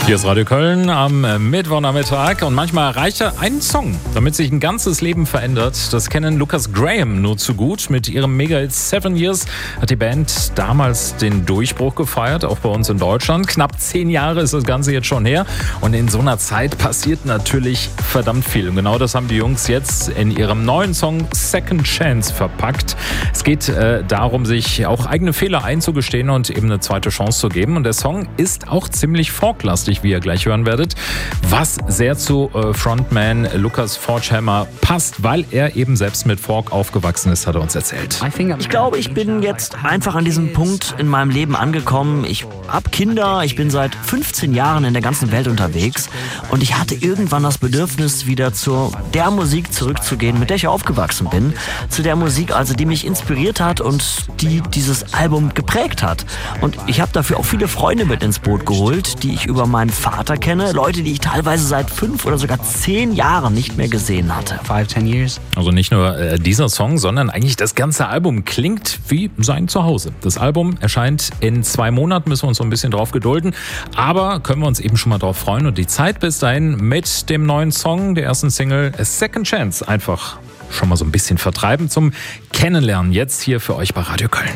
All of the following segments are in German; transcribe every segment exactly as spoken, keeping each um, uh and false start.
Hier ist Radio Köln am Mittwochnachmittag und manchmal reicht ja ein Song, damit sich ein ganzes Leben verändert. Das kennen Lucas Graham nur zu gut. Mit ihrem Mega-Hit Seven Years hat die Band damals den Durchbruch gefeiert, auch bei uns in Deutschland. Knapp zehn Jahre ist das Ganze jetzt schon her und in so einer Zeit passiert natürlich verdammt viel. Und genau das haben die Jungs jetzt in ihrem neuen Song Second Chance verpackt. Es geht äh, darum, sich auch eigene Fehler einzugestehen und eben eine zweite Chance zu geben. Und der Song ist auch ziemlich folklastig, wie ihr gleich hören werdet, was sehr zu äh, Frontman Lucas Forgehammer passt, weil er eben selbst mit Folk aufgewachsen ist, hat er uns erzählt. Ich glaube, ich bin jetzt einfach an diesem Punkt in meinem Leben angekommen. Ich habe Kinder, ich bin seit fünfzehn Jahren in der ganzen Welt unterwegs und ich hatte irgendwann das Bedürfnis, wieder zu der Musik zurückzugehen, mit der ich aufgewachsen bin. Zu der Musik, also die mich inspiriert hat und die dieses Album geprägt hat. Und ich habe dafür auch viele Freunde mit ins Boot geholt, die ich über meinen Vater kenne, Leute, die ich teilweise seit fünf oder sogar zehn Jahren nicht mehr gesehen hatte. Five, ten years. Also nicht nur äh, dieser Song, sondern eigentlich das ganze Album klingt wie sein Zuhause. Das Album erscheint in zwei Monaten, müssen wir uns so ein bisschen drauf gedulden, aber können wir uns eben schon mal drauf freuen und die Zeit bis dahin mit dem neuen Song, der ersten Single A Second Chance, einfach schon mal so ein bisschen vertreiben zum Kennenlernen. Jetzt hier für euch bei Radio Köln.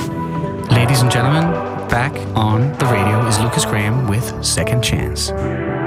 Ladies and gentlemen, back on the radio is Lucas Graham with Second Chance.